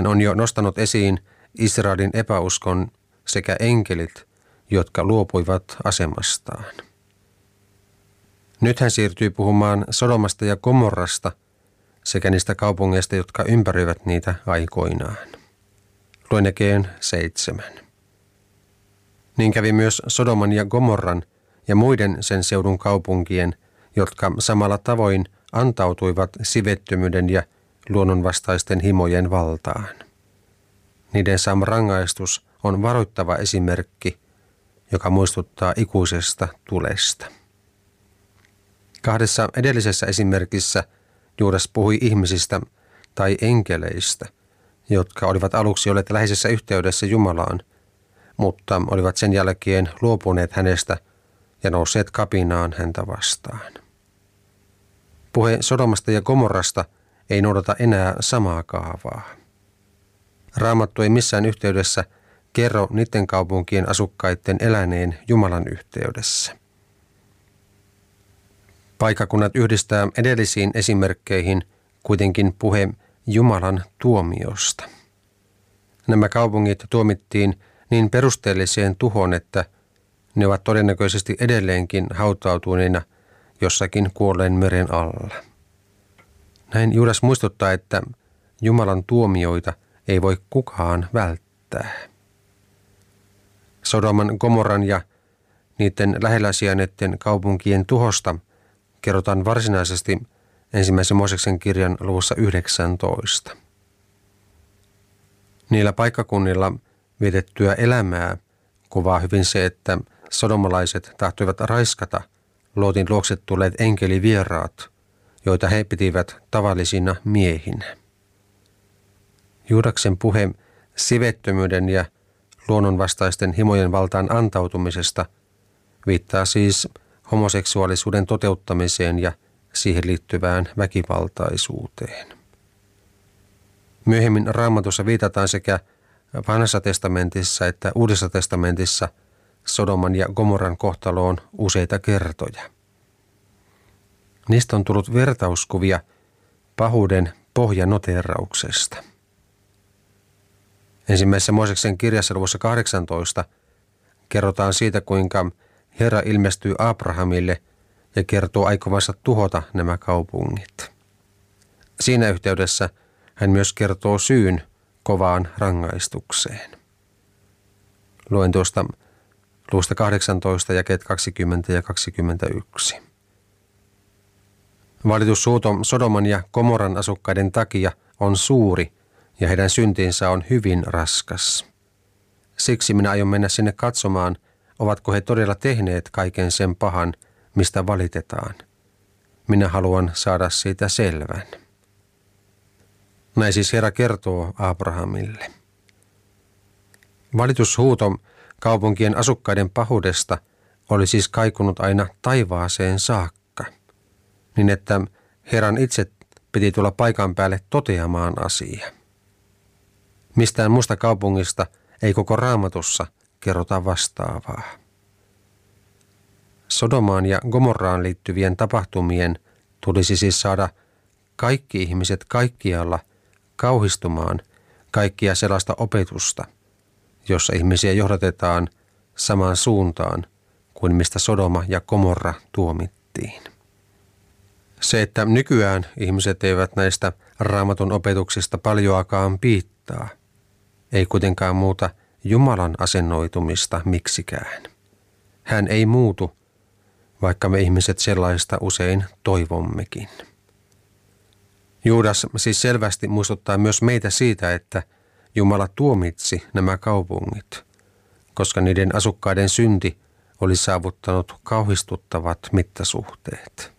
on jo nostanut esiin Israelin epäuskon sekä enkelit, jotka luopuivat asemastaan. Nyt hän siirtyy puhumaan Sodomasta ja Gomorrasta sekä niistä kaupungeista, jotka ympäröivät niitä aikoinaan. Luen jakeen 7. Niin kävi myös Sodoman ja Gomorran ja muiden sen seudun kaupunkien, jotka samalla tavoin antautuivat sivettömyyden ja luonnonvastaisten himojen valtaan. Niiden saama rangaistus on varoittava esimerkki, joka muistuttaa ikuisesta tulesta. 2 edellisessä esimerkissä Juudas puhui ihmisistä tai enkeleistä, jotka olivat aluksi olleet läheisessä yhteydessä Jumalaan, mutta olivat sen jälkeen luopuneet hänestä ja nousseet kapinaan häntä vastaan. Puhe Sodomasta ja Gomorrasta ei noudata enää samaa kaavaa. Raamattu ei missään yhteydessä kerro niiden kaupunkien asukkaiden eläneen Jumalan yhteydessä. Paikkakunnat yhdistää edellisiin esimerkkeihin kuitenkin puhe Jumalan tuomiosta. Nämä kaupungit tuomittiin niin perusteelliseen tuhoon, että ne ovat todennäköisesti edelleenkin hautautuneina jossakin kuolleen meren alla. Näin Juudas muistuttaa, että Jumalan tuomioita ei voi kukaan välttää. Sodoman, Gomorran ja niiden lähellä sijainneiden kaupunkien tuhosta kerrotaan varsinaisesti 1. Mooseksen kirjan luvussa 19. Niillä paikkakunnilla vietettyä elämää kuvaa hyvin se, että sodomalaiset tahtoivat raiskata Lootin luokse tulleet enkelivieraat, joita he pitivät tavallisina miehinä. Juudaksen puhe sivettömyyden ja luonnonvastaisten himojen valtaan antautumisesta viittaa siis homoseksuaalisuuden toteuttamiseen ja siihen liittyvään väkivaltaisuuteen. Myöhemmin Raamatussa viitataan sekä Vanhassa testamentissa että Uudessa testamentissa Sodoman ja Gomorran kohtaloon useita kertoja. Niistä on tullut vertauskuvia pahuuden pohjanoteerauksesta. 1. Mooseksen kirjassa luvussa 18 kerrotaan siitä, kuinka Herra ilmestyy Abrahamille ja kertoo aikovansa tuhota nämä kaupungit. Siinä yhteydessä hän myös kertoo syyn kovaan rangaistukseen. Luen tuosta luvusta 18 jakeet 20 ja 21. Valitushuuto Sodoman ja Gomorran asukkaiden takia on suuri ja heidän syntinsä on hyvin raskas. Siksi minä aion mennä sinne katsomaan, ovatko he todella tehneet kaiken sen pahan, mistä valitetaan. Minä haluan saada siitä selvän. Näin siis Herra kertoo Abrahamille. Valitushuuto kaupunkien asukkaiden pahuudesta oli siis kaikunut aina taivaaseen saakka, niin että Herran itse piti tulla paikan päälle toteamaan asia. Mistään muusta kaupungista ei koko Raamatussa kerrota vastaavaa. Sodomaan ja Gomorraan liittyvien tapahtumien tulisi siis saada kaikki ihmiset kaikkialla kauhistumaan kaikkia sellaista opetusta, jossa ihmisiä johdatetaan samaan suuntaan kuin mistä Sodoma ja Gomorra tuomittiin. Se, että nykyään ihmiset eivät näistä Raamatun opetuksista paljoakaan piittaa, ei kuitenkaan muuta Jumalan asennoitumista miksikään. Hän ei muutu, vaikka me ihmiset sellaista usein toivommekin. Juudas siis selvästi muistuttaa myös meitä siitä, että Jumala tuomitsi nämä kaupungit, koska niiden asukkaiden synti oli saavuttanut kauhistuttavat mittasuhteet.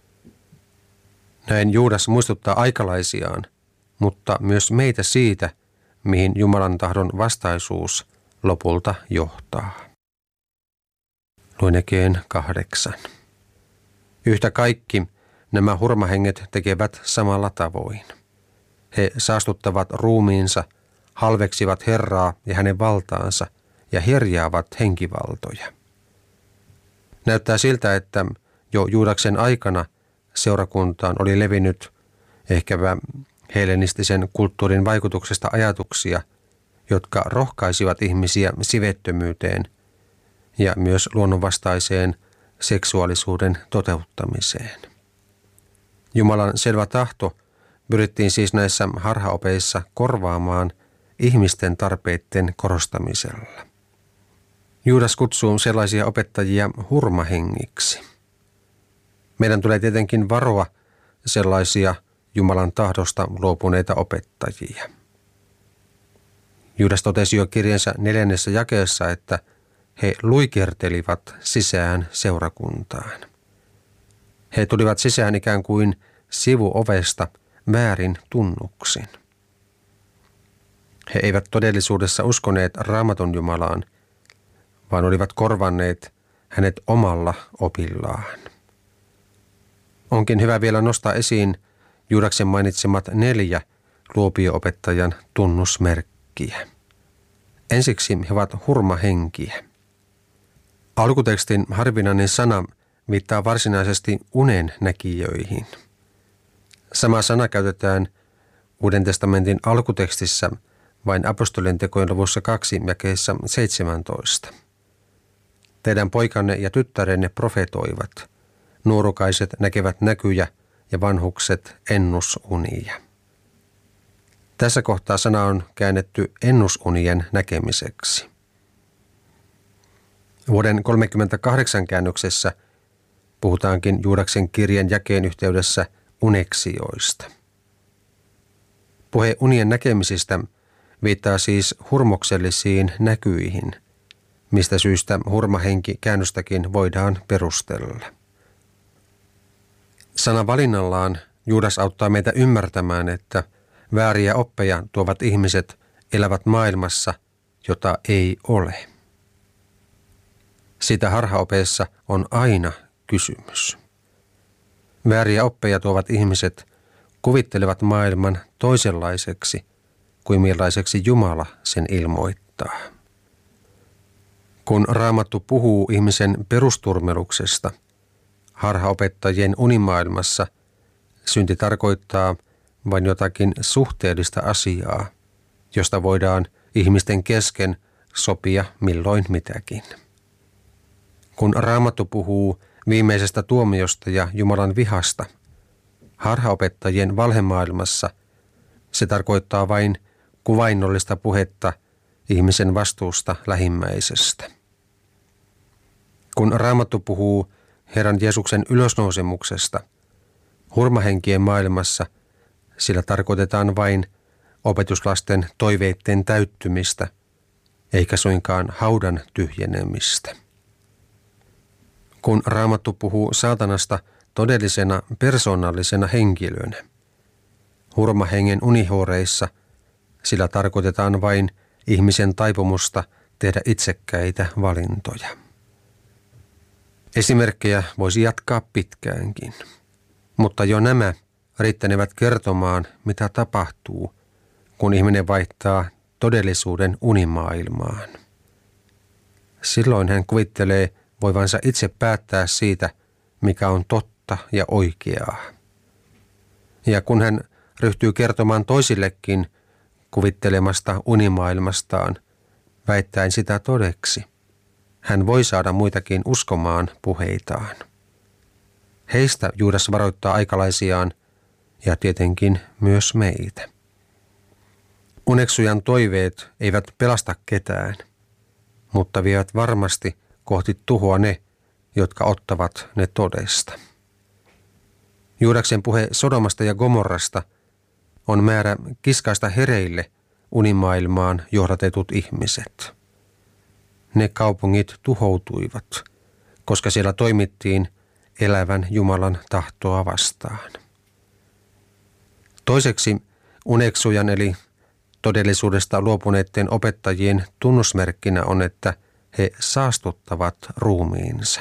Näin Juudas muistuttaa aikalaisiaan, mutta myös meitä siitä, mihin Jumalan tahdon vastaisuus lopulta johtaa. Luen jakeen 8. Yhtä kaikki nämä hurmahenget tekevät samalla tavoin. He saastuttavat ruumiinsa, halveksivat Herraa ja hänen valtaansa ja herjaavat henkivaltoja. Näyttää siltä, että jo Juudaksen aikana seurakuntaan oli levinnyt ehkäpä hellenistisen kulttuurin vaikutuksesta ajatuksia, jotka rohkaisivat ihmisiä siveettömyyteen ja myös luonnonvastaiseen seksuaalisuuden toteuttamiseen. Jumalan selvä tahto pyrittiin siis näissä harhaopeissa korvaamaan ihmisten tarpeiden korostamisella. Juudas kutsuu sellaisia opettajia hurmahengiksi. Meidän tulee tietenkin varoa sellaisia Jumalan tahdosta luopuneita opettajia. Juudas totesi jo kirjansa 4. jakeessa, että he luikertelivat sisään seurakuntaan. He tulivat sisään ikään kuin sivuovesta väärin tunnuksin. He eivät todellisuudessa uskoneet Raamatun Jumalaan, vaan olivat korvanneet hänet omalla opillaan. Onkin hyvä vielä nostaa esiin Juudaksen mainitsemat 4 luopio-opettajan tunnusmerkkiä. Ensiksi he ovat hurmahenkiä. Alkutekstin harvinainen sana viittaa varsinaisesti unen näkijöihin. Sama sana käytetään Uuden testamentin alkutekstissä vain apostolien tekojen luvussa 2 jakeessa 17. Teidän poikanne ja tyttärenne profetoivat, nuorukaiset näkevät näkyjä ja vanhukset ennusunia. Tässä kohtaa sana on käännetty ennusunien näkemiseksi. Vuoden 1938 käännöksessä puhutaankin Juudaksen kirjan jakeen yhteydessä uneksioista. Puhe unien näkemisistä viittaa siis hurmoksellisiin näkyihin, mistä syystä hurmahenki käännöstäkin voidaan perustella. Sanan valinnallaan Juudas auttaa meitä ymmärtämään, että vääriä oppeja tuovat ihmiset elävät maailmassa, jota ei ole. Sitä harhaopeessa on aina kysymys. Vääriä oppeja tuovat ihmiset kuvittelevat maailman toisenlaiseksi kuin millaiseksi Jumala sen ilmoittaa. Kun Raamattu puhuu ihmisen perusturmeluksesta, harhaopettajien unimaailmassa synti tarkoittaa vain jotakin suhteellista asiaa, josta voidaan ihmisten kesken sopia milloin mitäkin. Kun Raamattu puhuu viimeisestä tuomiosta ja Jumalan vihasta, harhaopettajien valhemaailmassa se tarkoittaa vain kuvainnollista puhetta ihmisen vastuusta lähimmäisestä. Kun Raamattu puhuu Herran Jeesuksen ylösnousemuksesta, hurmahenkien maailmassa sillä tarkoitetaan vain opetuslasten toiveitten täyttymistä, eikä suinkaan haudan tyhjenemistä. Kun Raamattu puhuu saatanasta todellisena persoonallisena henkilönä, hurmahengen unihuoreissa sillä tarkoitetaan vain ihmisen taipumusta tehdä itsekkäitä valintoja. Esimerkkejä voisi jatkaa pitkäänkin, mutta jo nämä riittänevät kertomaan, mitä tapahtuu, kun ihminen vaihtaa todellisuuden unimaailmaan. Silloin hän kuvittelee voivansa itse päättää siitä, mikä on totta ja oikeaa. Ja kun hän ryhtyy kertomaan toisillekin kuvittelemasta unimaailmastaan, väittäen sitä todeksi, hän voi saada muitakin uskomaan puheitaan. Heistä Juudas varoittaa aikalaisiaan ja tietenkin myös meitä. Uneksujan toiveet eivät pelasta ketään, mutta vievät varmasti kohti tuhoa ne, jotka ottavat ne todesta. Juudaksen puhe Sodomasta ja Gomorrasta on määrä kiskaista hereille unimaailmaan johdatetut ihmiset. Ne kaupungit tuhoutuivat, koska siellä toimittiin elävän Jumalan tahtoa vastaan. Toiseksi uneksujan eli todellisuudesta luopuneiden opettajien tunnusmerkkinä on, että he saastuttavat ruumiinsa.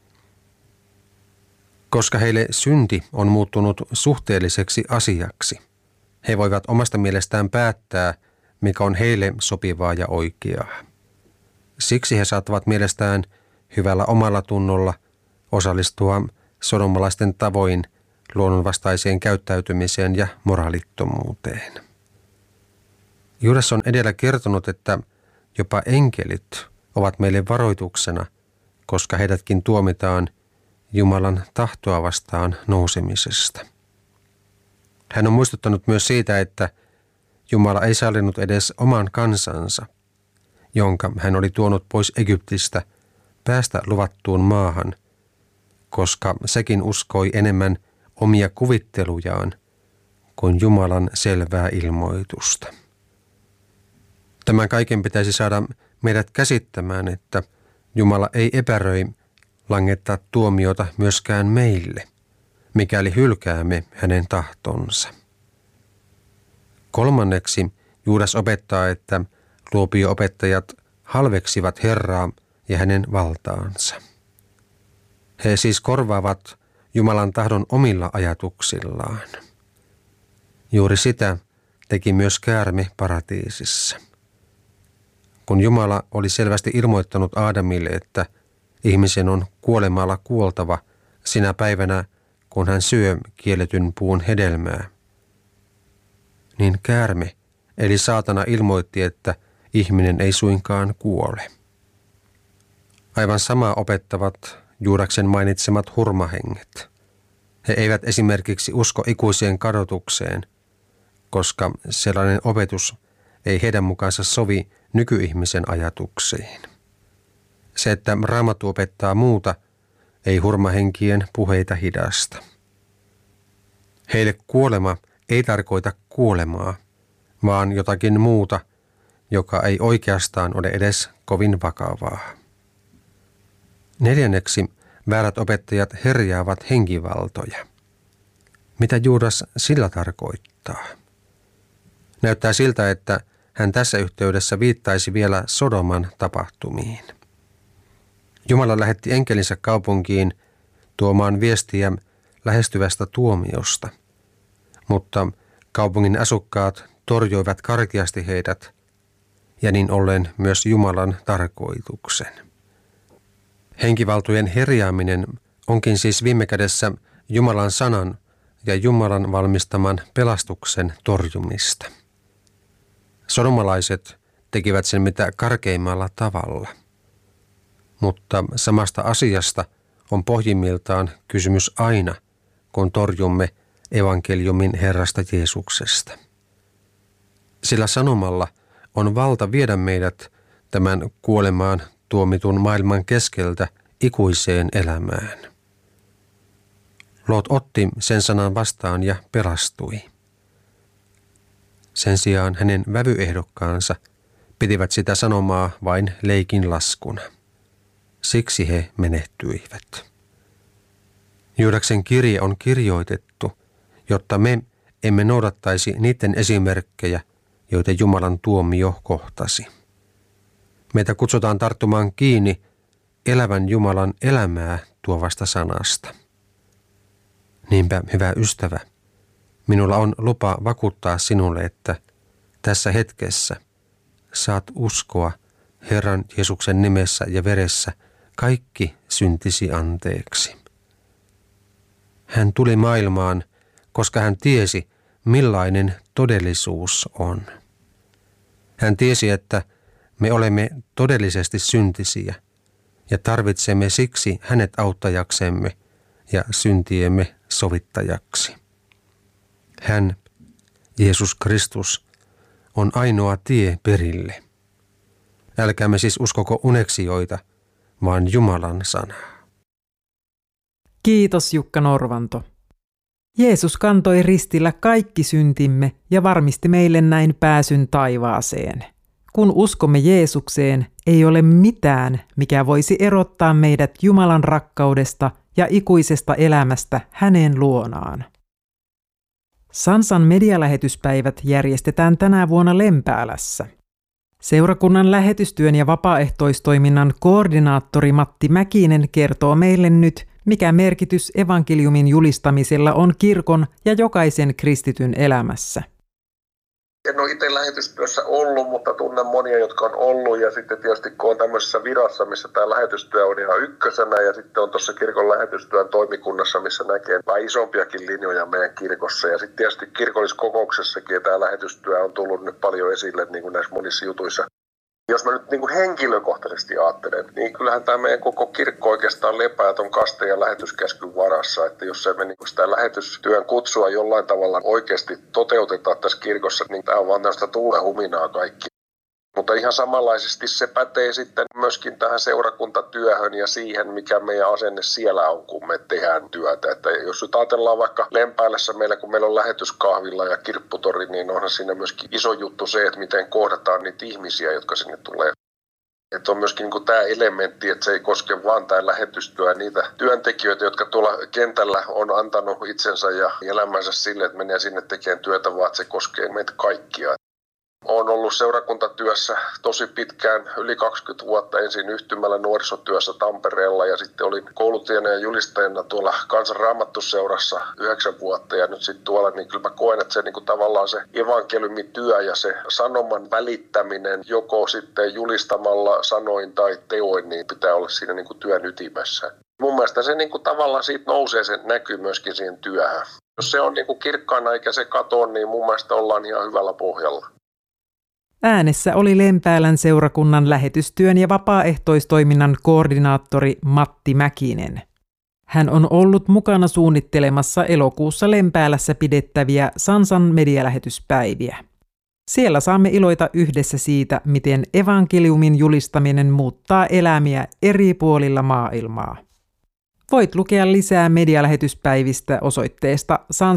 Koska heille synti on muuttunut suhteelliseksi asiaksi, he voivat omasta mielestään päättää, mikä on heille sopivaa ja oikeaa. Siksi he saattavat mielestään hyvällä omalla tunnolla osallistua sodomalaisten tavoin luonnonvastaiseen käyttäytymiseen ja moraalittomuuteen. Juudas on edellä kertonut, että jopa enkelit ovat meille varoituksena, koska heidätkin tuomitaan Jumalan tahtoa vastaan nousemisesta. Hän on muistuttanut myös siitä, että Jumala ei sallinut edes oman kansansa, jonka hän oli tuonut pois Egyptistä, päästä luvattuun maahan, koska sekin uskoi enemmän omia kuvittelujaan kuin Jumalan selvää ilmoitusta. Tämän kaiken pitäisi saada meidät käsittämään, että Jumala ei epäröi langettaa tuomiota myöskään meille, mikäli hylkäämme hänen tahtonsa. Kolmanneksi Juudas opettaa, että luopio-opettajat halveksivat Herraa ja hänen valtaansa. He siis korvaavat Jumalan tahdon omilla ajatuksillaan. Juuri sitä teki myös käärme paratiisissa. Kun Jumala oli selvästi ilmoittanut Aadamille, että ihmisen on kuolemalla kuoltava sinä päivänä, kun hän syö kielletyn puun hedelmää, niin käärme eli saatana ilmoitti, että ihminen ei suinkaan kuole. Aivan samaa opettavat Juudaksen mainitsemat hurmahenget. He eivät esimerkiksi usko ikuiseen kadotukseen, koska sellainen opetus ei heidän mukaansa sovi nykyihmisen ajatuksiin. Se, että Raamattu opettaa muuta, ei hurmahenkien puheita hidasta. Heille kuolema ei tarkoita kuolemaa, vaan jotakin muuta, joka ei oikeastaan ole edes kovin vakavaa. Neljänneksi väärät opettajat herjaavat henkivaltoja. Mitä Juudas sillä tarkoittaa? Näyttää siltä, että hän tässä yhteydessä viittaisi vielä Sodoman tapahtumiin. Jumala lähetti enkelinsä kaupunkiin tuomaan viestiä lähestyvästä tuomiosta, mutta kaupungin asukkaat torjoivat karkeasti heidät ja niin ollen myös Jumalan tarkoituksen. Henkivaltojen herjaaminen onkin siis viime kädessä Jumalan sanan ja Jumalan valmistaman pelastuksen torjumista. Sodomalaiset tekivät sen mitä karkeimmalla tavalla, mutta samasta asiasta on pohjimmiltaan kysymys aina, kun torjumme evankeliumin Herrasta Jeesuksesta. Sillä sanomalla on valta viedä meidät tämän kuolemaan tuomitun maailman keskeltä ikuiseen elämään. Lot otti sen sanan vastaan ja pelastui. Sen sijaan hänen vävyehdokkaansa pitivät sitä sanomaa vain leikin laskuna. Siksi he menehtyivät. Juudaksen kirje on kirjoitettu, jotta me emme noudattaisi niiden esimerkkejä, joita Jumalan tuomio kohtasi. Meitä kutsutaan tarttumaan kiinni elävän Jumalan elämää tuovasta sanasta. Niinpä, hyvä ystävä, minulla on lupa vakuuttaa sinulle, että tässä hetkessä saat uskoa Herran Jeesuksen nimessä ja veressä kaikki syntisi anteeksi. Hän tuli maailmaan, koska hän tiesi, millainen todellisuus on. Hän tiesi, että me olemme todellisesti syntisiä ja tarvitsemme siksi hänet auttajaksemme ja syntiemme sovittajaksi. Hän, Jeesus Kristus, on ainoa tie perille. Älkäämme siis uskoko uneksioita, vaan Jumalan sanaa. Kiitos Jukka Norvanto. Jeesus kantoi ristillä kaikki syntimme ja varmisti meille näin pääsyn taivaaseen. Kun uskomme Jeesukseen, ei ole mitään, mikä voisi erottaa meidät Jumalan rakkaudesta ja ikuisesta elämästä hänen luonaan. Sansan medialähetyspäivät järjestetään tänä vuonna Lempäälässä. Seurakunnan lähetystyön ja vapaaehtoistoiminnan koordinaattori Matti Mäkinen kertoo meille nyt, mikä merkitys evankeliumin julistamisella on kirkon ja jokaisen kristityn elämässä. En ole itse lähetystyössä ollut, mutta tunnen monia, jotka on ollut. Ja sitten tietysti kun on tämmöisessä virassa, missä tämä lähetystyö on ihan ykkösenä. Ja sitten on tuossa kirkon lähetystyön toimikunnassa, missä näkee vähän isompiakin linjoja meidän kirkossa. Ja sitten tietysti kirkolliskokouksessakin tämä lähetystyö on tullut nyt paljon esille niin kuin näissä monissa jutuissa. Jos mä nyt niin kuin henkilökohtaisesti ajattelen, niin kyllähän tämä meidän koko kirkko oikeastaan lepää ton kaste- ja lähetyskäskyn varassa. Että jos me niin sitä lähetystyön kutsua jollain tavalla oikeasti toteutetaan tässä kirkossa, niin tämä on vaan tästä tuulehuminaa kaikki. Mutta ihan samanlaisesti se pätee sitten myöskin tähän seurakuntatyöhön ja siihen, mikä meidän asenne siellä on, kun me tehdään työtä. Että jos nyt ajatellaan vaikka Lempäälässä meillä, kun meillä on lähetyskahvilla ja kirpputori, niin onhan siinä myöskin iso juttu se, että miten kohdataan niitä ihmisiä, jotka sinne tulee. Että on myöskin niin tämä elementti, että se ei koske vaan tämä lähetystyö niitä työntekijöitä, jotka tuolla kentällä on antanut itsensä ja elämänsä sille, että menee sinne tekemään työtä, vaan että se koskee meitä kaikkia. Olen ollut seurakuntatyössä tosi pitkään, yli 20 vuotta ensin yhtymällä nuorisotyössä Tampereella ja sitten olin kouluttajana ja julistajana tuolla Kansan Raamattuseurassa 9 vuotta ja nyt sitten tuolla, niin kyllä mä koen, että se niin kuin tavallaan se evankeliumityö ja se sanoman välittäminen joko sitten julistamalla sanoin tai teoin, niin pitää olla siinä niin kuin työn ytimessä. Mun mielestä se niin kuin tavallaan siitä nousee, se näkyy myöskin siihen työhön. Jos se on niin kuin kirkkaana eikä se katoa, niin mun mielestä ollaan ihan hyvällä pohjalla. Äänessä oli Lempäälän seurakunnan lähetystyön ja vapaaehtoistoiminnan koordinaattori Matti Mäkinen. Hän on ollut mukana suunnittelemassa elokuussa Lempäälässä pidettäviä Sansan medialähetyspäiviä. Siellä saamme iloita yhdessä siitä, miten evankeliumin julistaminen muuttaa elämiä eri puolilla maailmaa. Voit lukea lisää medialähetyspäivistä osoitteesta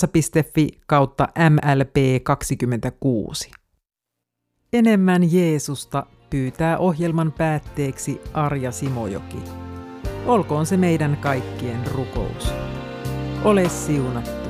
sansa.fi/MLP26. Enemmän Jeesusta pyytää ohjelman päätteeksi Arja Simojoki. Olkoon se meidän kaikkien rukous. Ole siunattu.